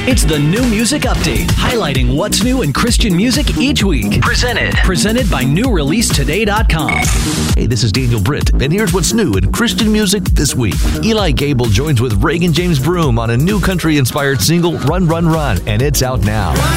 It's the New Music Update, highlighting what's new in Christian music each week. Presented by NewReleaseToday.com. Hey, this is Daniel Britt, and here's what's new in Christian music this week. Eli Gable joins with Reagan James Broom on a new country-inspired single, Run, Run, Run, and it's out now.